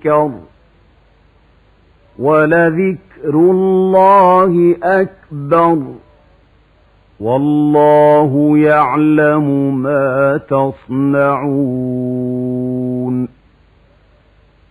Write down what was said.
أنكر ولذكر الله أكبر والله يعلم ما تصنعون